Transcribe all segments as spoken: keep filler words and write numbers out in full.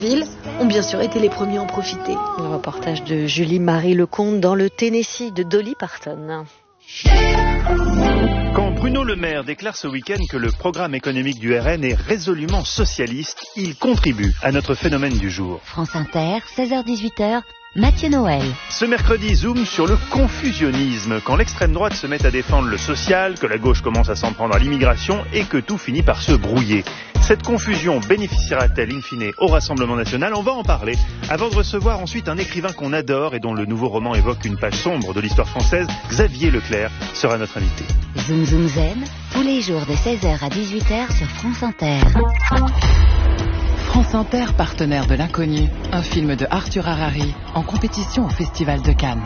villes ont bien sûr été les premiers à en profiter. Le reportage de Julie-Marie Lecomte dans le Tennessee de Dolly Parton. Quand Bruno Le Maire déclare ce week-end que le programme économique du R N est résolument socialiste, il contribue à notre phénomène du jour. France Inter, seize heures dix-huit heures, Mathieu Noël. Ce mercredi, zoom sur le confusionnisme, quand l'extrême droite se met à défendre le social, que la gauche commence à s'en prendre à l'immigration et que tout finit par se brouiller. Cette confusion bénéficiera-t-elle in fine au Rassemblement national? On va en parler, avant de recevoir ensuite un écrivain qu'on adore et dont le nouveau roman évoque une page sombre de l'histoire française. Xavier Leclerc sera notre invité. Zoom Zoom Zen, tous les jours de seize heures à dix-huit heures sur France Inter. France Inter, partenaire de l'Inconnu, un film de Arthur Harari, en compétition au Festival de Cannes.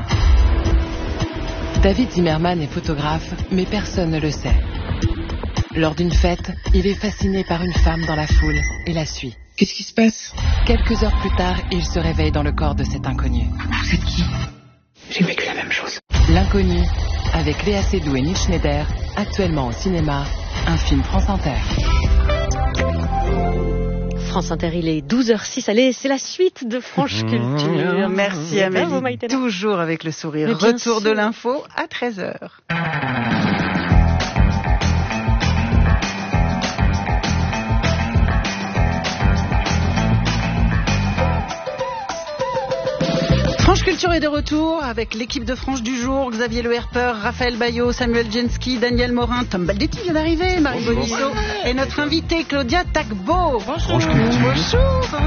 David Zimmerman est photographe, mais personne ne le sait. Lors d'une fête, il est fasciné par une femme dans la foule et la suit. Qu'est-ce qui se passe? Quelques heures plus tard, il se réveille dans le corps de cet inconnu. Vous êtes qui? J'ai vécu la même chose. L'Inconnu, avec Léa Seydoux et Neil Schneider, actuellement au cinéma, un film France Inter. France Inter, il est douze heures six. Allez, c'est la suite de Franche Culture. Merci Amélie, toujours avec le sourire. Retour de l'info à treize heures. Franche Culture est de retour avec l'équipe de Franche du jour, Xavier Le Herper, Raphaël Bayot, Samuel Jensky, Daniel Morin, Tom Baldetti vient d'arriver, Marie Bonisso et notre invitée Claudia Tagbo. Bonjour. Bonjour.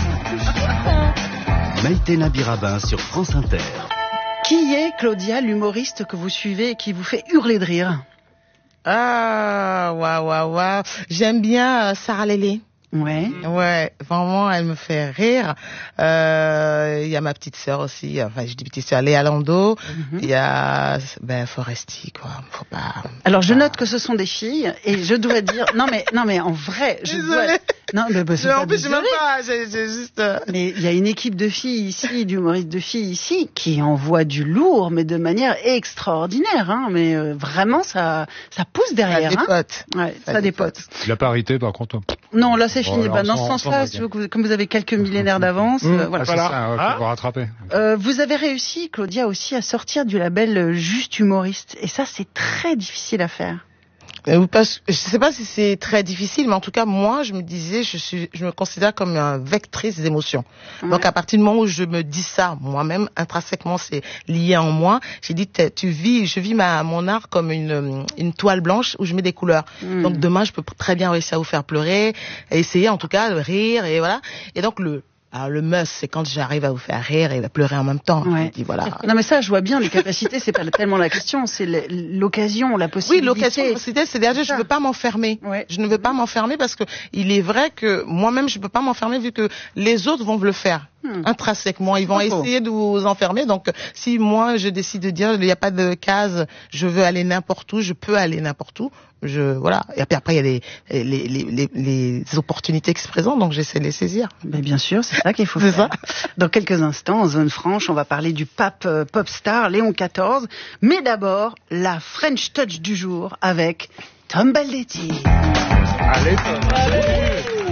Maïté Nabirabin sur France Inter. Qui est Claudia, l'humoriste que vous suivez et qui vous fait hurler de rire? Ah, waouh, waouh, waouh. J'aime bien euh, Sarah Lélé. Ouais. Ouais, vraiment, elle me fait rire. Euh, il y a ma petite sœur aussi, enfin, je dis petite sœur, Léa Landau. Il mm-hmm. y a, ben, Foresti, quoi. Faut pas. Alors, je pas... note que ce sont des filles, et je dois dire, non, mais, non, mais en vrai, je désolée. dois. Non, mais, bah, c'est en pas plus, je désolé. même pas, j'ai, j'ai juste. Mais il y a une équipe de filles ici, d'humoristes de filles ici, qui envoient du lourd, mais de manière extraordinaire, hein. Mais euh, vraiment, ça, ça pousse derrière. Ça hein. dépote. Ouais, ça, ça dépote. La parité, par contre. Non, là, c'est fini. Oh, bah, dans ce sens-là, si vous, comme vous avez quelques millénaires d'avance, mmh. euh, voilà. Ah, c'est ça, okay, ah. rattraper. Euh, vous avez réussi, Claudia, aussi à sortir du label Juste Humoriste. Et ça, c'est très difficile à faire. Euh, parce, je sais pas si c'est très difficile, mais en tout cas, moi, je me disais, je suis, je me considère comme une vectrice d'émotions. Ouais. Donc, à partir du moment où je me dis ça, moi-même, intrinsèquement, c'est lié en moi. J'ai dit, tu vis, je vis ma, mon art comme une, une toile blanche où je mets des couleurs. Mm. Donc, demain, je peux très bien réussir à vous faire pleurer, essayer, en tout cas, de rire, et voilà. Et donc, le, alors le must, c'est quand j'arrive à vous faire rire et à pleurer en même temps. Ouais. Je dis, voilà. Non mais ça, je vois bien, les capacités, c'est pas tellement la question, c'est l'occasion, la possibilité. Oui, l'occasion, c'est-à-dire je ne veux pas m'enfermer. Ouais. Je ne veux pas m'enfermer parce que il est vrai que moi-même, je ne peux pas m'enfermer vu que les autres vont le faire. Hmm. Intrinsèquement, ils vont essayer de vous enfermer. Donc, si moi, je décide de dire, il n'y a pas de case, je veux aller n'importe où, je peux aller n'importe où. Je, voilà. Et puis après, il y a les, les, les, les, les opportunités qui se présentent, donc j'essaie de les saisir. Mais bien sûr, c'est ça qu'il faut faire. Ça. Dans quelques instants, en zone franche, on va parler du pape euh, pop star Léon quatorze. Mais d'abord, la French Touch du jour avec Tom Baldetti. Allez, Tom. Allez.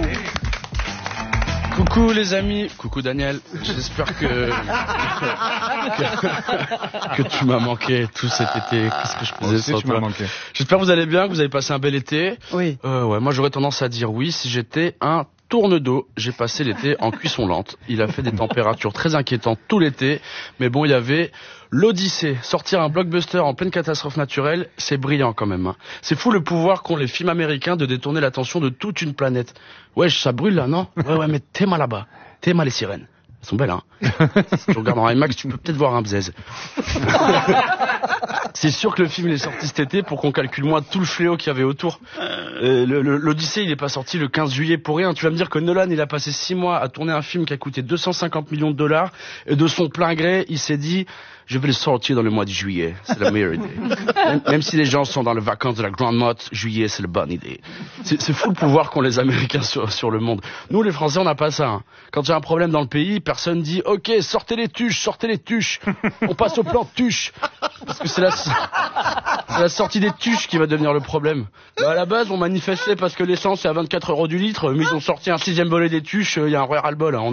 Coucou les amis, coucou Daniel, j'espère que que, que tu m'as manqué tout cet été. Qu'est-ce que je faisais sans toi ? J'espère que vous allez bien, que vous avez passé un bel été. Oui. Euh, ouais, moi j'aurais tendance à dire oui si j'étais un tourne d'eau. J'ai passé l'été en cuisson lente. Il a fait des températures très inquiétantes tout l'été, mais bon, il y avait l'Odyssée. Sortir un blockbuster en pleine catastrophe naturelle, c'est brillant quand même. Hein. C'est fou le pouvoir qu'ont les films américains de détourner l'attention de toute une planète. Wesh, ça brûle là, non ? Ouais, ouais, mais t'es mal là-bas. T'es mal les sirènes. Elles sont belles, hein. Si tu regardes en IMAX, tu peux peut-être voir un bzèze. C'est sûr que le film il est sorti cet été pour qu'on calcule moins tout le fléau qu'il y avait autour. Euh, le, le, L'Odyssée, il est pas sorti le quinze juillet pour rien. Tu vas me dire que Nolan, il a passé six mois à tourner un film qui a coûté deux cent cinquante millions de dollars et de son plein gré, il s'est dit je vais le sortir dans le mois de juillet. C'est la meilleure idée. Même, même si les gens sont dans les vacances de la Grande Motte, juillet, c'est la bonne idée. C'est, c'est fou le pouvoir qu'ont les Américains sur, sur le monde. Nous, les Français, on n'a pas ça. Hein. Quand il y a un problème dans le pays, personne dit ok, sortez les tuches, sortez les tuches. On passe au plan de tuches. Parce que c'est la, c'est la sortie des tuches qui va devenir le problème. Bah, à la base, on manifestait parce que l'essence est à vingt-quatre euros du litre, mais ils ont sorti un sixième volet des tuches, il y a un royal bol. Hein.